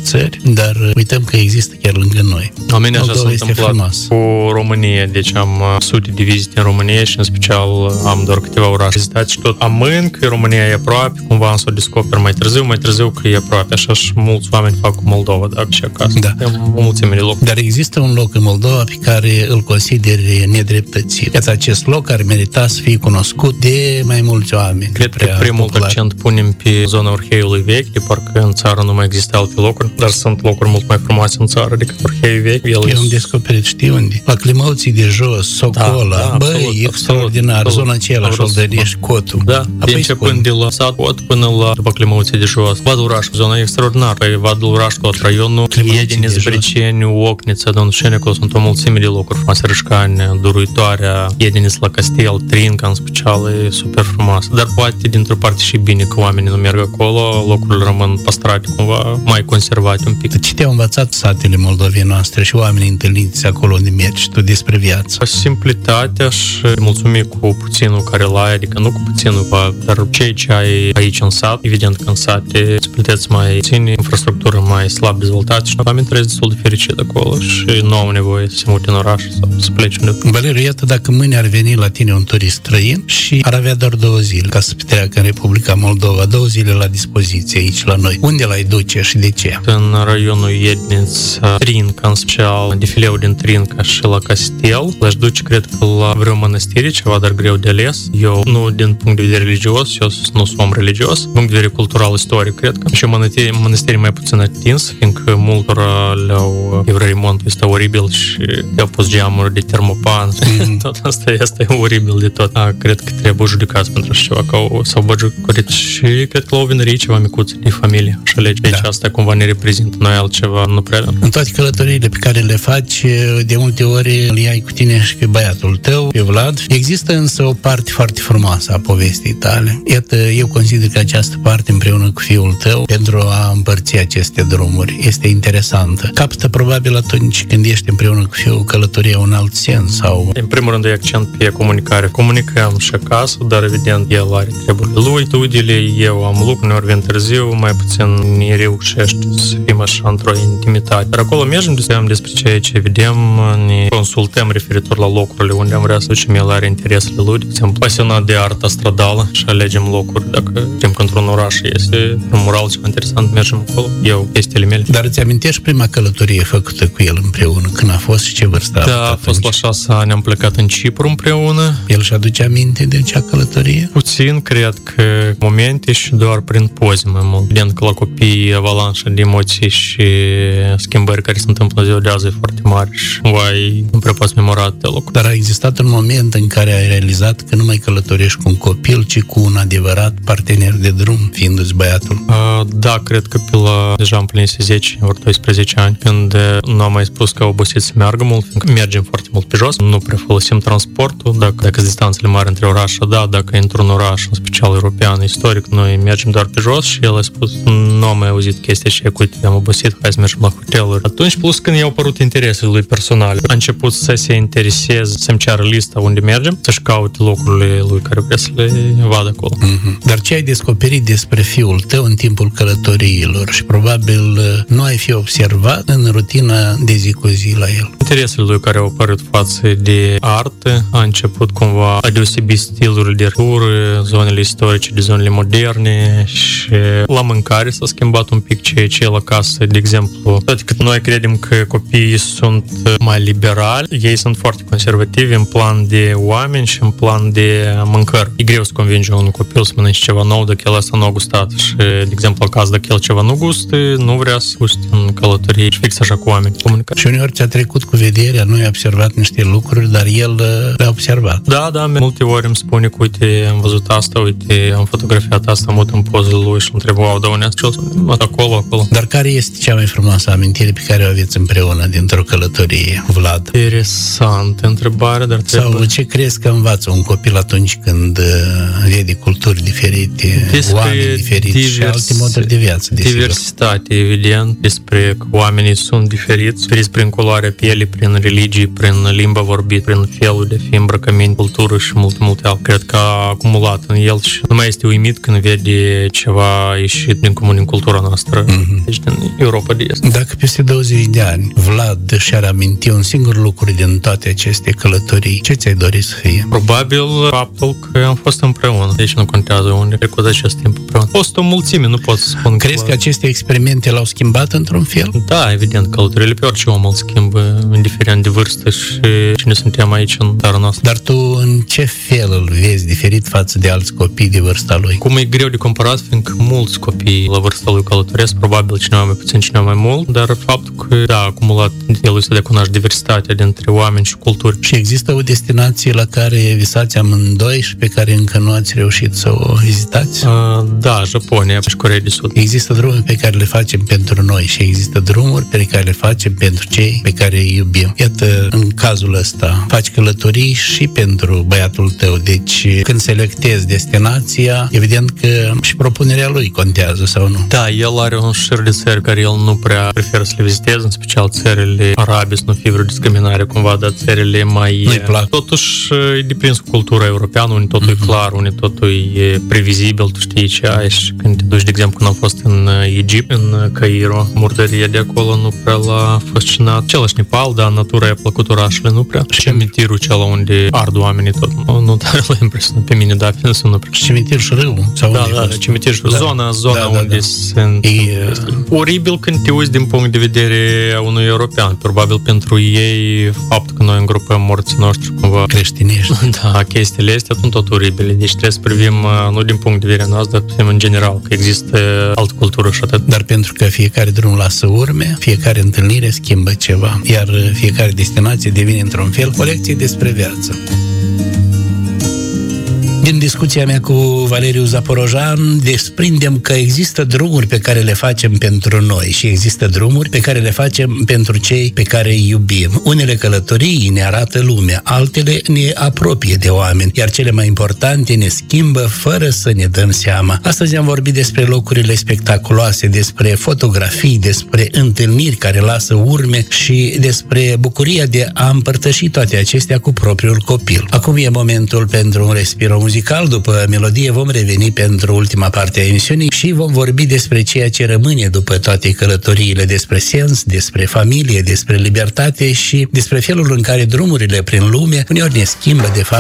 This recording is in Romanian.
țări, dar uităm că există chiar lângă noi. La mine așa s-a întâmplat cu România, deci am sute de vizite în România și în special am doar câteva orașe vizitate și tot amân că România e aproape, cumva am să o descoper mai târziu că e aproape, așa și mulți oameni fac cu Moldova, dacă și acasă. Da. E o mulțime de locuri. Dar există un loc în Moldova pe care îl consideri nedreptățit. Iată, acest loc ar merita să fie cunoscut de mai mulți oameni. Cred că primul accent punem pe zona Orheiului Vechi, de parcă în țară nu mai există alte locuri, dar sunt locuri mult mai frumoase în țară decât Orheiul Vechi. Eu am descoperit, știi unde? La Climăuții de jos, Socola, băi, extraordinar, absolut, zona aceea, Șoldăriș, Cotul. Da, începând de la sat Cot până la după Climăuții de jos. Vadul-Raș, zona extraordinară. Vadul-Raș, tot raionul, Iedini, Zbriceniu, Ocnița, Donșeni, acolo sunt o mulțime de locuri frumoase, Râșcani, Duruitoarea, Iedini, la Castel, Trinca, în special, e super frumoasă. Dar poate, dintr-o parte, și bine că oamenii nu merg acolo, locurile rămân păstrate, cumva, mai conservate un pic. Ce te-au învățat satele Moldovei noastre și oamenii întâlniți acolo unde mergi tu despre viață? Simplitatea și mulțumim cu puținul care l-ai, adică nu cu puținul, dar ceea ce ai aici în sat, evident că în sate simplități mai puține, infrastructură mai slab dezvoltată și oamenii trăiesc destul de fericit acolo și nu au nevoie să se mute în oraș sau să plece undeva. Valeriu, iată, dacă mâine ar veni la tine un turist străin și ar avea doar 2 zile ca să petreacă în Republica Moldova, 2 zile la dispoziție aici la noi, unde l-ai duce și de ce? În raionul Iednița, Trinca, în special, defileul din Trinca și la Castel, l-aș duce, cred că la vreo mănăstire, ceva, dar greu de ales. Eu, nu din punct de vedere religios, eu nu sunt om religios, din punct de vedere cultural, istoric, cred că. Și mănăstiri mai puțin atins, fiindcă multora le-au remontul este oribil și le-au pus geamuri de termopan. Tot asta este oribil de tot. Cred că trebuie judecați pentru așa ceva, că s-au băgiucurit și cred că la o vinărie ceva micuță de familie. Și alege. Deci asta cumva ne reprezintă. Noi altceva nu prea. În toate călătoriile pe care le faci, de multe ori îl iai cu tine și pe băiatul tău, pe Vlad. Există însă o parte foarte frumoasă a povestii tale. Iată, eu consider că această parte împreună cu fiul tău, pentru a împărți aceste drumuri, este interesantă. Capătă probabil atunci când ești împreună cu fiul călătoria un alt sens sau... În primul rând e accent pe comunicare. Comunicăm și acasă, dar evident el are treburile lui, studiile, eu am lucru, uneori vin târziu, mai puțin ne reușește să fim așa într-o intimitate. Dar acolo mergem, discutăm despre ceea ce vedem, ne consultăm referitor la locurile unde am vrea să ducem, el are interesele lui, de exemplu, pasionat de arta stradală și alegem locuri. Dacă știm că într-un oraș este un mural ceva interesant, mergem acolo. Eu, chestiile mele. Dar îți amintești prima călătorie făcută cu el împreună? Când a fost și ce vârstă a avut a fost la 6 ani, am plecat în Cipru împreună. El și aduce aminte de acea călătorie? Puțin, cred că momente și doar prin poze mai mult. Evident că la copii avalanșa de emoții și schimbări care se întâmplă ziua de azi e foarte mare și nu prea poți memora de loc. Dar a existat un moment în care ai realizat că nu mai călătorești cu un copil, ci cu un adevărat partener de drum, fiindu-ți băiatul? Da, cred că pe la deja împlinise 10, ori 12 ani, când nu am mai spus că a obosit să meargă mult, fiindcă mergem foarte mult pe jos, nu prea folosim transportul, dacă sunt distanțele mari între orașe, dacă e într-un oraș, în special european, istoric, noi mergem doar pe jos și el a spus, nu am mai auzit chestia și uite, am obosit, hai să mergem la hoteluri. Atunci, plus când i-au apărut interesele lui personale, a început să se intereseze, să-mi ceară lista unde mergem, să-și caute locurile lui care vrea să le vadă acolo. Dar ce ai descoperit despre fiul tău în timpul călătoriilor și probabil nu ai fi observat în rutina de zi cu zi la el? Interesele lui care au apărut față de artă a început cumva a deosebi stilurile de arhitectură, zonele istorice de zonele moderne și la mâncare s-a schimbat un pic ceea ce e la casă, de exemplu. Toate cât noi credem că copiii sunt mai liberali, ei sunt foarte conservativi în plan de oameni și în plan de mâncări. E greu să convinge un copil să mănânce ceva nou dacă el asta nu a gustat și, de exemplu, acasă, dacă el ceva nu gustă, nu vrea să guste în călătorie și fix așa cu oameni. Comunicare. Și uneori ți-a trecut cu vederea, nu ai observat niște lucruri, dar el le-a observat. Da, multe ori îmi spune că, uite, am văzut asta, uite, am fotografiat asta, am avut în pozele lui și îmi întrebau, da, unde ați acolo. Dar care este cea mai frumoasă amintire pe care o aveți împreună dintr-o călătorie, Vlad? Interesantă întrebare, dar trebuie... Sau ce crezi că învață un copil atunci când vede culturi diferite, oameni diferiți și alte moduri de viață? Diversitate, evident, despre că oamenii sunt diferiți prin culoarea pielii, prin religie, prin limba vorbită, prin felul de fi îmbrăcăminte, cultură și multe alte. Cred că a acumulat în el și nu mai este uimit când vede ceva ieșit din comun în cultura noastră. Deci aici din Europa de Est. Dacă peste 20 de ani Vlad și-ar aminti un singur lucru din toate aceste călătorii, ce ți-ai dori să fie? Probabil faptul că am fost împreună. Deci nu contează unde trecut acest timp împreună. A fost o mulțime, nu pot să spun. Crezi că aceste experimente l-au schimbat într-un fel? Da, evident, călătorile pe orice om îl schimbă, indiferent de vârstă și cine suntem aici în țara noastră. Dar tu în ce fel îl vezi diferit față de alți copii de vârsta lui? Cum e greu de comparat, fiindcă mulți copii la vârsta lui călătoresc, probabil cineva mai puțin, cineva mai mult, dar faptul că, da, acumulat el este de cunoaște diversitatea dintre oameni și culturi. Și există o destinație la care visați amândoi și pe care încă nu ați reușit să o vizitați? Da, Japonia și Coreea de Sud. Există drumuri pe care le facem pentru noi și există drumuri pe care le facem pentru cei pe care îi iubim. Iată, în cazul ăsta, faci călătorii și pentru băiatul tău. Deci, când selectezi destinația, evident că și propunerea lui contează, sau nu? Da, el are un șir de țări care el nu prea preferă să le viziteze, în special țările arabe, să nu fie vreo discriminare cumva, dar țările mai... Nu-i plac. Totuși, e deprins cu cultura europeană, unde totul e clar, unde totul e previzibil, tu știi ce ai și când te duci, de exemplu, când am fost în Egipt, în Cairo, murdăria de acolo nu prea l-a fascinat. Același Nepal, dar natura i-a plăcut orașele, nu prea. Și cimitirul cel unde ard oamenii tot, nu tare l-a impresionat pe mine, da, nu prea. Cimitir și râu? Sau da, cimitir și zona unde sunt... Oribil când te uiți din punct de vedere a unui european. Probabil pentru ei, faptul că noi îngropăm morții noștri cumva creștinești. Da, chestiile astea sunt tot oribile. Deci trebuie să privim nu din punct de vedere noastră, dar în general, că există altă cultură și atât. Dar pentru că fiecare drum lasă urme, fiecare întâlnire schimbă ceva, iar fiecare destinație devine într-un fel colecție despre viață. Din discuția mea cu Valeriu Zaporojan, desprindem că există drumuri pe care le facem pentru noi și există drumuri pe care le facem pentru cei pe care îi iubim. Unele călătorii ne arată lumea, altele ne apropie de oameni, iar cele mai importante ne schimbă fără să ne dăm seama. Astăzi am vorbit despre locurile spectaculoase, despre fotografii, despre întâlniri care lasă urme și despre bucuria de a împărtăși toate acestea cu propriul copil. Acum e momentul pentru un respiro muzical. După melodie vom reveni pentru ultima parte a emisiunii și vom vorbi despre ceea ce rămâne după toate călătoriile, despre sens, despre familie, despre libertate și despre felul în care drumurile prin lume uneori ne schimbă de fapt